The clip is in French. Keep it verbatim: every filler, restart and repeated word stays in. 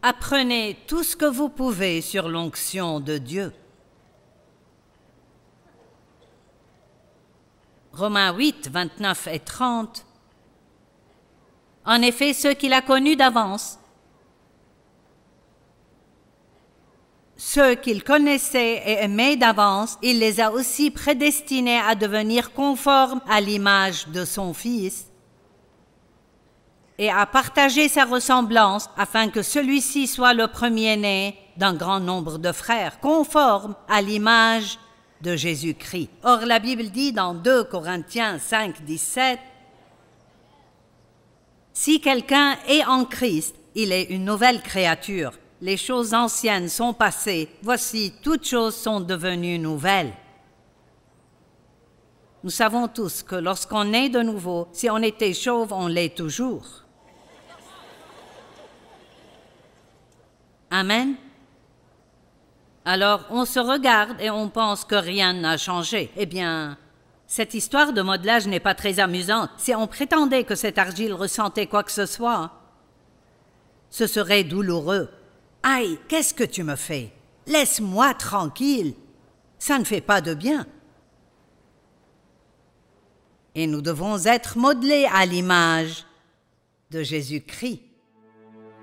Apprenez tout ce que vous pouvez sur l'onction de Dieu. Romains huit, vingt-neuf et trente. En effet, ceux qu'il a connus d'avance, ceux qu'il connaissait et aimait d'avance, il les a aussi prédestinés à devenir conformes à l'image de son Fils et à partager sa ressemblance afin que celui-ci soit le premier-né d'un grand nombre de frères, conformes à l'image de Jésus-Christ. Or, la Bible dit dans deux Corinthiens cinq, dix-sept, « Si quelqu'un est en Christ, il est une nouvelle créature. Les choses anciennes sont passées, voici, toutes choses sont devenues nouvelles. » Nous savons tous que lorsqu'on est de nouveau, si on était chauve, on l'est toujours. Amen. Alors, on se regarde et on pense que rien n'a changé. Eh bien, cette histoire de modelage n'est pas très amusante. Si on prétendait que cette argile ressentait quoi que ce soit, ce serait douloureux. « Aïe, qu'est-ce que tu me fais? Laisse-moi tranquille. Ça ne fait pas de bien. » Et nous devons être modelés à l'image de Jésus-Christ.